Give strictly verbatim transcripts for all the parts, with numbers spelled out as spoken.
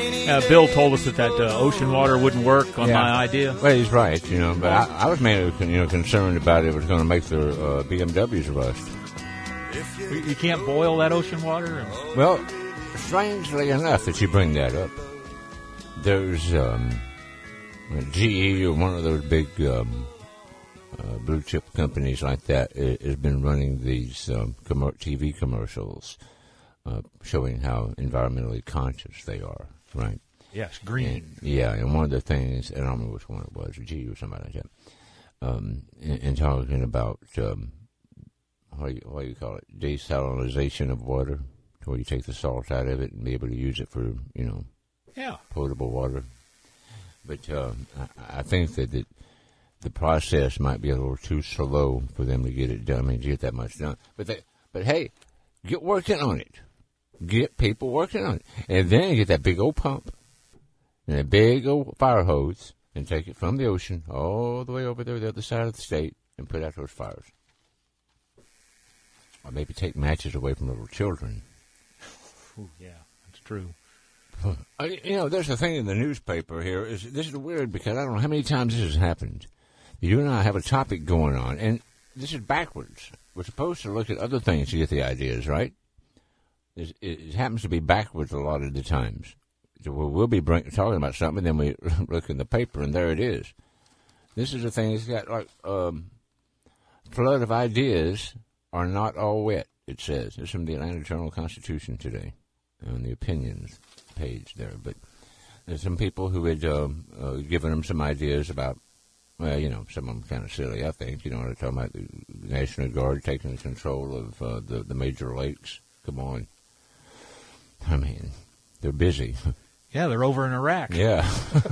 Uh, Bill told us that that uh, ocean water wouldn't work on Yeah. my idea. Well, he's right, you know, but I, I was mainly you know concerned about it was going to make their uh, B M Ws rust. You, you can't boil that ocean water? Well, strangely enough that you bring that up, there's um, G E or one of those big um, uh, blue chip companies like that i- has been running these um, commer- T V commercials uh, showing how environmentally conscious they are, right? Yes, green. And, yeah, and one of the things, and I don't remember which one it was, G E or somebody like that, um, and, and talking about, um, what, do you, what do you call it, desalinization of water, where you take the salt out of it and be able to use it for, you know, Yeah. potable water. But uh, I, I think that it, the process might be a little too slow for them to get it done. I mean, to get that much done. But they, but hey, get working on it. Get people working on it, and then get that big old pump and a big old fire hose and take it from the ocean all the way over there to the other side of the state and put out those fires. Or maybe take matches away from little children. Ooh, yeah, that's true. Uh, You know, there's a thing in the newspaper here. Is this is weird because I don't know how many times this has happened. You and I have a topic going on, and this is backwards. We're supposed to look at other things to get the ideas, right? It, it happens to be backwards a lot of the times. So we'll, we'll be bring, talking about something, and then we look in the paper, and there it is. This is the thing. It's got like um, flood of ideas are not all wet, it says. It's from the Atlanta Journal-Constitution today on the opinions page there. But there's some people who had um, uh, given them some ideas about, well, you know, some of them kind of silly, I think. You know, they're talking about the National Guard taking control of uh, the, the major lakes. Come on. I mean, they're busy. Yeah, they're over in Iraq. Yeah.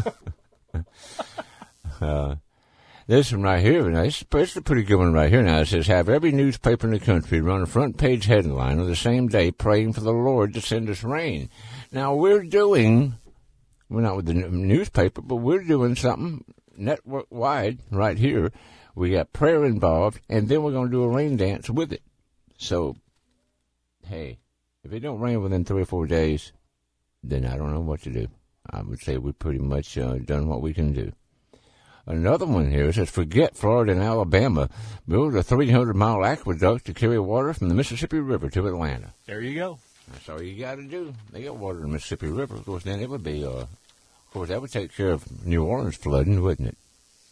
uh, this one right here, now, it's, it's a pretty good one right here now. It says, have every newspaper in the country run a front page headline on the same day praying for the Lord to send us rain. Now, we're doing, we're not with the n- newspaper, but we're doing something network-wide right here. We got prayer involved, and then we're going to do a rain dance with it. So, hey, if it don't rain within three or four days, then I don't know what to do. I would say we've pretty much uh, done what we can do. Another one here says, forget Florida and Alabama. Build a three hundred mile aqueduct to carry water from the Mississippi River to Atlanta. There you go. That's all you got to do. They got water in the Mississippi River. Of course, then it would be, uh, of course, that would take care of New Orleans flooding, wouldn't it?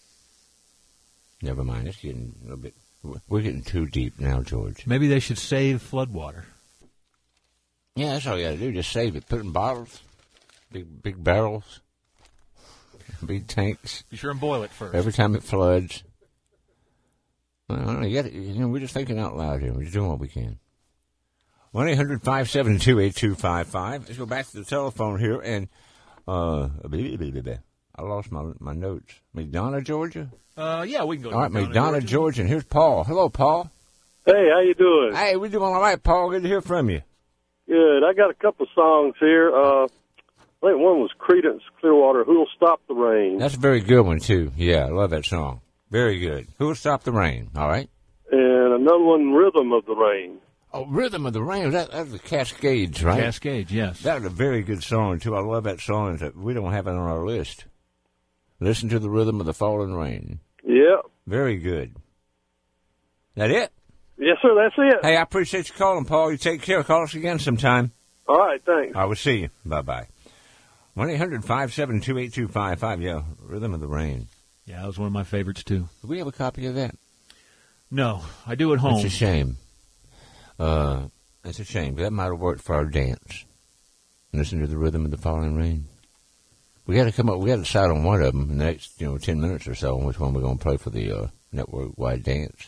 Never mind. It's getting a little bit, we're getting too deep now, George. Maybe they should save flood water. Yeah, that's all you got to do. Just save it. Put it in bottles, big big barrels, big tanks. Be sure and boil it first. Every time it floods. Well, I don't know, you gotta, you know, we're just thinking out loud here. We're just doing what we can. one eight hundred five seven two eight two five five. Let's go back to the telephone here. And uh, I lost my my notes. McDonough, Georgia? Uh, yeah, we can go to All right, McDonough, McDonough, Georgia. Georgia. And here's Paul. Hello, Paul. Hey, how you doing? Hey, we're doing all right, Paul. Good to hear from you. Good. I got a couple songs here. Uh, I think one was Creedence Clearwater, Who'll Stop the Rain? That's a very good one, too. Yeah, I love that song. Very good. Who'll Stop the Rain? All right. And another one, Rhythm of the Rain. Oh, Rhythm of the Rain. That, that's the Cascades, right? Cascades, yes. That was a very good song, too. I love that song. We don't have it on our list. Listen to the Rhythm of the Falling Rain. Yeah. Very good. That it? Yes, sir, that's it. Hey, I appreciate you calling, Paul. You take care. Call us again sometime. All right, thanks. I will see you. Bye-bye. one eight hundred five seven two eight two five five. Yeah, Rhythm of the Rain. Yeah, that was one of my favorites, too. Do we have a copy of that? No, I do at home. It's a shame. Uh, it's a shame. That might have worked for our dance. Listen to the Rhythm of the Falling Rain. We got to come up. We got to decide on one of them in the next, you know, ten minutes or so on which one we're going to play for the uh, network-wide dance.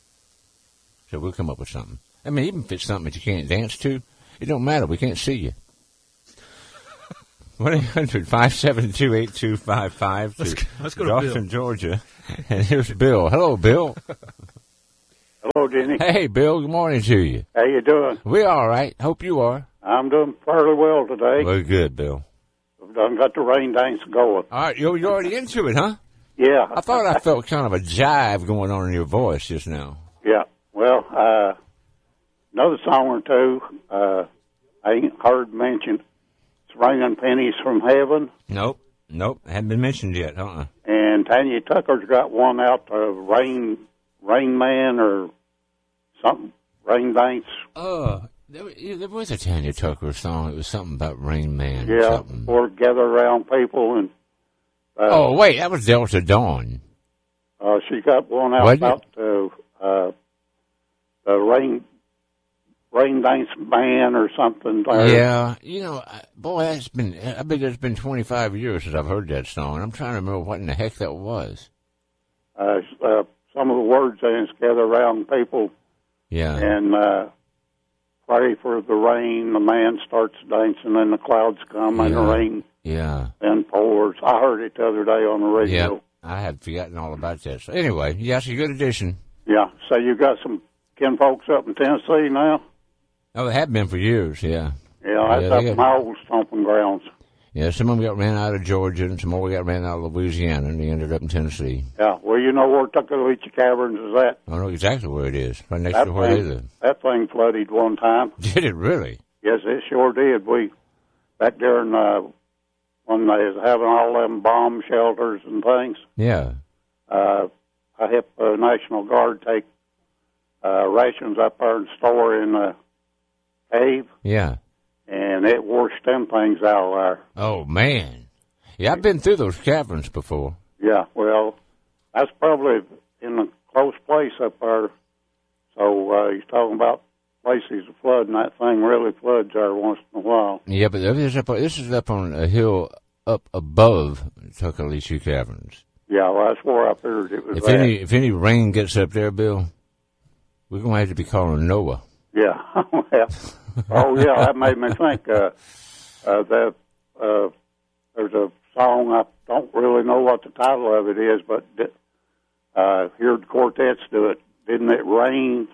So we'll come up with something. I mean, even if it's something that you can't dance to, it don't matter. We can't see you. one eight hundred five seven two eight two five five. Let's, let's go to Dawson, Bill. Georgia. And here's Bill. Hello, Bill. Hello, Denny. Hey, Bill. Good morning to you. How you doing? We're all right. Hope you are. I'm doing fairly well today. We're good, Bill. I've done got the rain dance going. All right. You're, you're already into it, huh? Yeah. I thought I felt kind of a jive going on in your voice just now. Yeah. Well, uh, another song or two uh, I ain't heard mentioned. It's Raining Pennies from Heaven. Nope. Nope. Hadn't been mentioned yet, uh-uh. And Tanya Tucker's got one out, uh, Rain, Rain Man or something, Rain Dance. Oh, there, was- yeah, there was a Tanya Tucker song. It was something about Rain Man or Yeah, something. or Gather Around People. And uh, Oh, wait, that was Delta Dawn. uh, she got one out Wasn't it? about uh, uh, the Rain, Rain Dance Band or something. there. Yeah, you know, I- boy, that's been, I bet it's been twenty-five years since I've heard that song. I'm trying to remember what in the heck that was. Uh, uh, some of the words in it's Gather Around People Yeah. and uh, pray for the rain. The man starts dancing and the clouds come and the Yeah. rain Yeah. then pours. I heard it the other day on the radio. Yeah. I had forgotten all about that. So anyway, yeah, it's a good addition. Yeah. So you got some kin folks up in Tennessee now? Oh, they have been for years, yeah. Yeah, that's Yeah, up they got- my old stomping grounds. Yeah, some of them got ran out of Georgia, and some more got ran out of Louisiana, and they ended up in Tennessee. Yeah. Well, you know where Tuckaloosa Caverns is at? I know exactly where it is, right next That to where they thing, live. that thing flooded one time. Did it really? Yes, it sure did. We back during uh, when they was having all them bomb shelters and things. Yeah. Uh, I helped the National Guard take uh, rations up there and store in the cave, Yeah. and it washed them things out of there. Oh, man. Yeah, I've been through those caverns before. Yeah, well, that's probably in a close place up there. So uh, he's talking about places of flood, and that thing really floods there once in a while. Yeah, but this is up, this is up on a hill up above Tuckaloosa Caverns. Yeah, well, that's where I figured it was If at. any if any rain gets up there, Bill, we're going to have to be calling Noah. Yeah. Well, oh, yeah, that made me think. Uh, uh, that uh, there's a song, I don't really know what the title of it is, but uh, heard the quartets do it. Didn't it rain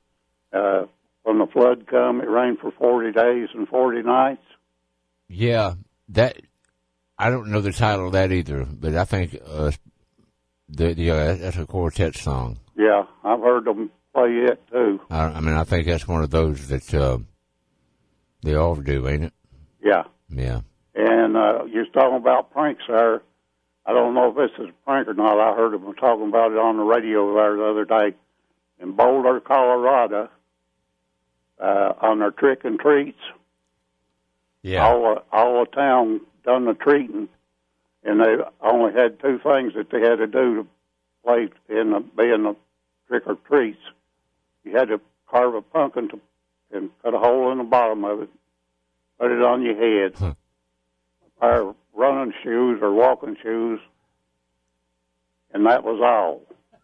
uh, when the flood come? It rained for forty days and forty nights. Yeah, that I don't know the title of that either, but I think uh, the, the, uh, that's a quartet song. Yeah, I've heard them play it, too. I, I mean, I think that's one of those that uh, they all do, ain't it? Yeah. Yeah. And uh, you was talking about pranks there. I don't know if this is a prank or not. I heard them talking about it on the radio there the other day. In Boulder, Colorado, uh, on their trick and treats, Yeah. all, the, all the town done the treating, and they only had two things that they had to do to play in the, be in the trick or treats. You had to carve a pumpkin to, and cut a hole in the bottom of it, put it on your head, Huh. a pair of running shoes or walking shoes, and that was all.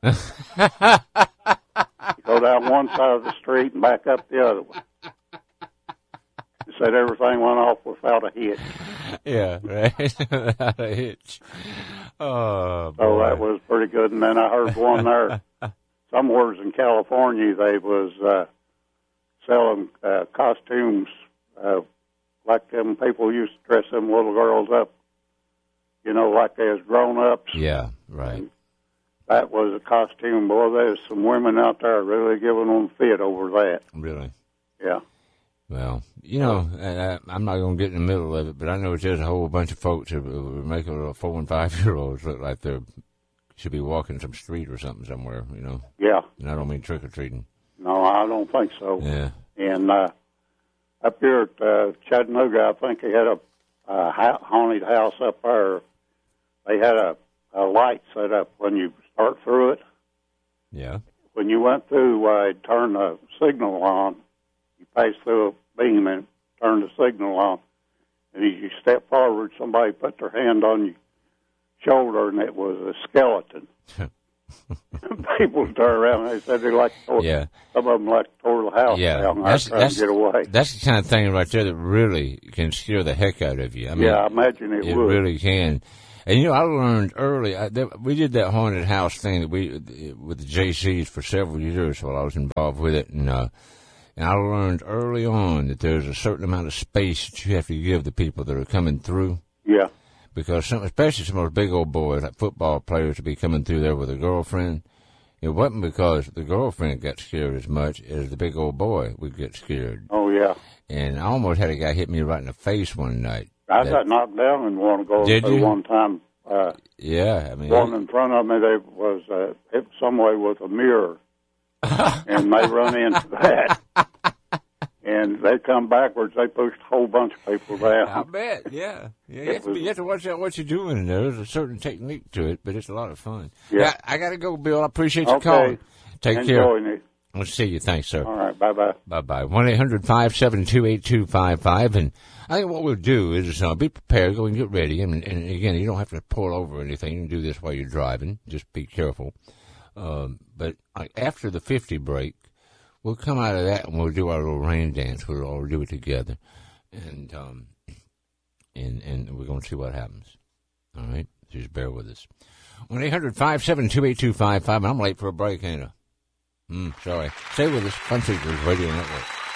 You go down one side of the street and back up the other one. He said everything went off without a hitch. Yeah, right. Without a hitch. Oh, boy. So that was pretty good. And then I heard one there, somewhere in California, they was uh, selling uh, costumes uh, like them people used to dress them little girls up, you know, like they was grown-ups. Yeah, right. That was a costume. Boy, there's some women out there really giving them fit over that. Really. Yeah. Well, you know, I, I'm not going to get in the middle of it, but I know there's a whole bunch of folks who are making little four and five year olds look like they should be walking some street or something somewhere, you know. Yeah. And I don't mean trick or treating. No, I don't think so. Yeah. And uh, up here at uh, Chattanooga, I think they had a, a ha- haunted house up there. They had a, a light set up when you start through it. Yeah. When you went through, uh, it turned the signal on. You passed through a beam and turned the signal on. And as you step forward, somebody put their hand on your shoulder, and it was a skeleton. People turned around and they said they like tore, Yeah. some of them like tore the house Yeah. down. That's, Trying that's, to get away. that's the kind of thing right there that really can scare the heck out of you. I mean, Yeah, I imagine it it would. really can. And, you know, I learned early, I, that, we did that haunted house thing that we, with the J Cs for several years while I was involved with it. And, uh, and I learned early on that there's a certain amount of space that you have to give the people that are coming through. Yeah. Because some, especially some of those big old boys, like football players, to be coming through there with a girlfriend. It wasn't because the girlfriend got scared as much as the big old boy would get scared. Oh, yeah. And I almost had a guy hit me right in the face one night. I that, got knocked down in one going Did through you? one time. Uh, yeah, I mean, one in front of me, there was uh, hit somewhere with a mirror, and they run into that. And they come backwards. They pushed a whole bunch of people down. I bet, yeah. yeah you, have to, was, you have to watch out what you're doing in there. There's a certain technique to it, but it's a lot of fun. Yeah. yeah I got to go, Bill. I appreciate you okay. calling. Take Enjoying care. It. We'll see you. Thanks, sir. All right. Bye-bye. Bye-bye. one eight hundred five seven two eight two five five. And I think what we'll do is uh, be prepared, go and get ready. And, and, again, you don't have to pull over or anything. You can do this while you're driving. Just be careful. Um, but uh, after the fifty break, we'll come out of that and we'll do our little rain dance. We'll all do it together. And um, and and we're going to see what happens. All right? Just bear with us. one eight hundred five seven two eight two five five. I'm late for a break, ain't I? Mm, sorry. Stay with us. Fun Seekers Radio Network.